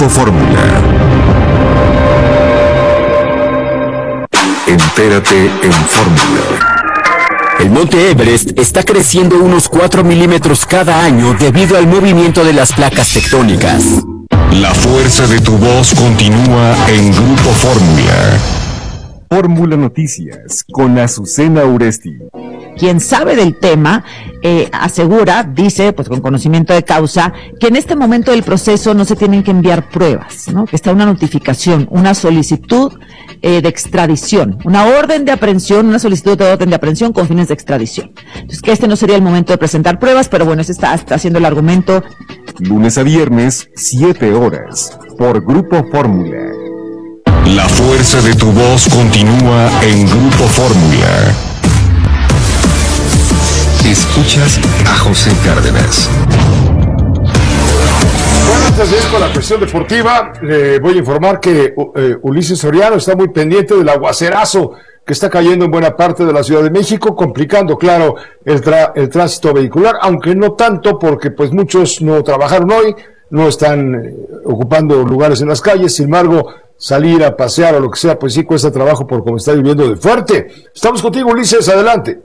Grupo Fórmula. Entérate en Fórmula. El monte Everest está creciendo unos 4 milímetros cada año debido al movimiento de las placas tectónicas. La fuerza de tu voz continúa en Grupo Fórmula. Fórmula Noticias con Azucena Uresti. Quien sabe del tema asegura, dice, pues con conocimiento de causa, que en este momento del proceso no se tienen que enviar pruebas, ¿no? Que está una notificación, una solicitud de extradición, una orden de aprehensión, una solicitud de orden de aprehensión con fines de extradición. Entonces, que este no sería el momento de presentar pruebas, pero bueno, ese está haciendo el argumento. Lunes a viernes, 7 horas, por Grupo Fórmula. La fuerza de tu voz continúa en Grupo Fórmula. Escuchas a José Cárdenas. Bueno, antes de ir con la cuestión deportiva, le voy a informar que Ulises Soriano está muy pendiente del aguacerazo que está cayendo en buena parte de la Ciudad de México, complicando, claro, el tránsito vehicular, aunque no tanto porque pues muchos no trabajaron hoy, no están ocupando lugares en las calles. Sin embargo, salir a pasear o lo que sea, pues sí cuesta trabajo por cómo está lloviendo de fuerte. Estamos contigo, Ulises, adelante.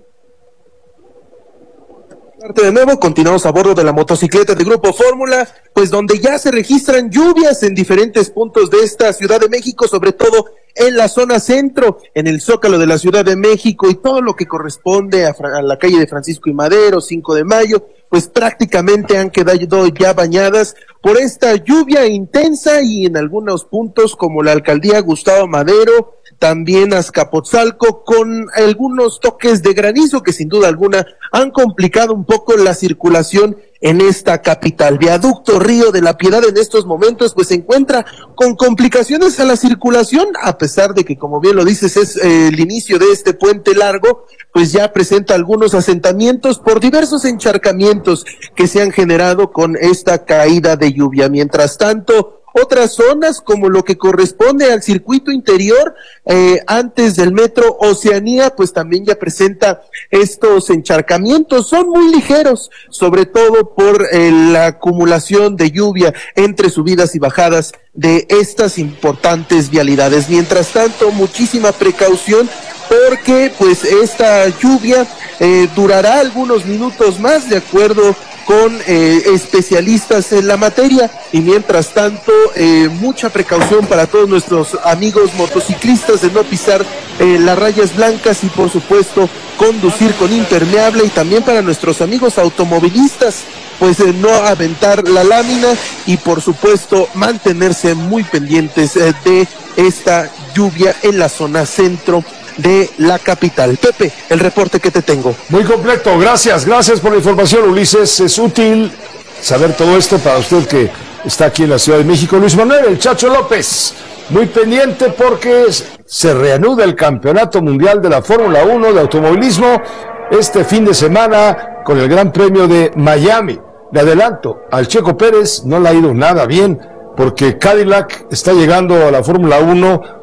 De nuevo, continuamos a bordo de la motocicleta de Grupo Fórmula, pues donde ya se registran lluvias en diferentes puntos de esta Ciudad de México, sobre todo en la zona centro, en el Zócalo de la Ciudad de México y todo lo que corresponde a la calle de Francisco y Madero, 5 de Mayo, pues prácticamente han quedado ya bañadas por esta lluvia intensa y en algunos puntos como la alcaldía Gustavo Madero, también Azcapotzalco, con algunos toques de granizo que sin duda alguna han complicado un poco la circulación en esta capital. Viaducto Río de la Piedad en estos momentos pues se encuentra con complicaciones a la circulación, a pesar de que, como bien lo dices, es el inicio de este puente largo, pues ya presenta algunos asentamientos por diversos encharcamientos que se han generado con esta caída de lluvia. Mientras tanto, otras zonas como lo que corresponde al circuito interior antes del metro Oceanía pues también ya presenta estos encharcamientos, son muy ligeros, sobre todo por la acumulación de lluvia entre subidas y bajadas de estas importantes vialidades. Mientras tanto, muchísima precaución porque pues esta lluvia durará algunos minutos más, de acuerdo con especialistas en la materia, y mientras tanto mucha precaución para todos nuestros amigos motociclistas de no pisar las rayas blancas y por supuesto conducir con impermeable, y también para nuestros amigos automovilistas pues no aventar la lámina y por supuesto mantenerse muy pendientes de esta lluvia en la zona centro de la capital. Pepe, el reporte que te tengo. Muy completo, gracias por la información, Ulises. Es útil saber todo esto para usted que está aquí en la Ciudad de México. Luis Manuel, el Chacho López, muy pendiente porque se reanuda el Campeonato Mundial de la Fórmula 1 de automovilismo este fin de semana con el Gran Premio de Miami. Le adelanto, al Checo Pérez no le ha ido nada bien porque Cadillac está llegando a la Fórmula 1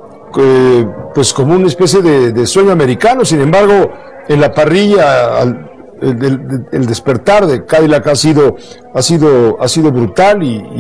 pues como una especie de sueño americano. Sin embargo, en la parrilla el despertar de Cadillac ha sido brutal y